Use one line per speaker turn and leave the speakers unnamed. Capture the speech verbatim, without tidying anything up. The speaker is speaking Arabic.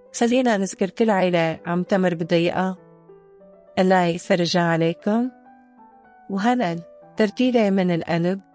خلينا نذكر كل عيلة عم تمر بضيقة. الله يفرجها عليكم، وهلأ ترتيلة من القلب